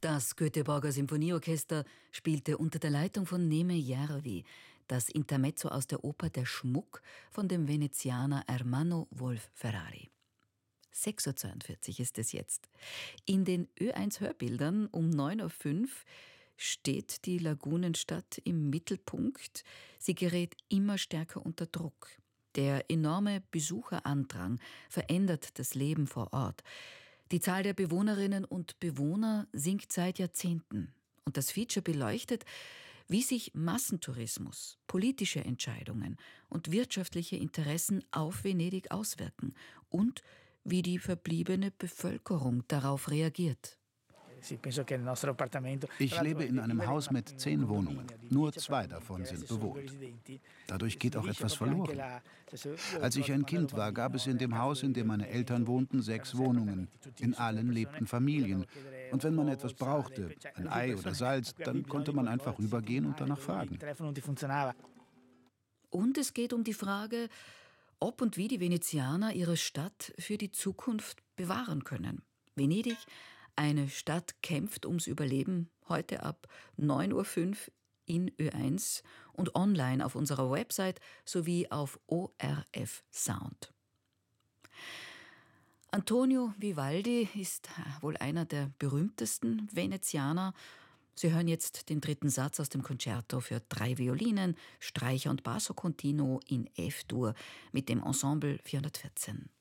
Das Göteborger Symphonieorchester spielte unter der Leitung von Neme Järvi das Intermezzo aus der Oper Der Schmuck von dem Venezianer Ermanno Wolf Ferrari. 6:42 Uhr ist es jetzt. In den Ö1-Hörbildern um 9:05 Uhr steht die Lagunenstadt im Mittelpunkt. Sie gerät immer stärker unter Druck. Der enorme Besucherandrang verändert das Leben vor Ort. Die Zahl der Bewohnerinnen und Bewohner sinkt seit Jahrzehnten. Und das Feature beleuchtet, wie sich Massentourismus, politische Entscheidungen und wirtschaftliche Interessen auf Venedig auswirken und wie die verbliebene Bevölkerung darauf reagiert. Ich lebe in einem Haus mit 10 Wohnungen. Nur 2 davon sind bewohnt. Dadurch geht auch etwas verloren. Als ich ein Kind war, gab es in dem Haus, in dem meine Eltern wohnten, 6 Wohnungen. In allen lebten Familien. Und wenn man etwas brauchte, ein Ei oder Salz, dann konnte man einfach rübergehen und danach fragen. Und es geht um die Frage, ob und wie die Venezianer ihre Stadt für die Zukunft bewahren können. Venedig, eine Stadt kämpft ums Überleben, heute ab 9:05 Uhr in Ö1 und online auf unserer Website sowie auf ORF Sound. Antonio Vivaldi ist wohl einer der berühmtesten Venezianer. Sie hören jetzt den 3. Satz aus dem Concerto für 3 Violinen, Streicher und Basso Continuo in F-Dur mit dem Ensemble 414.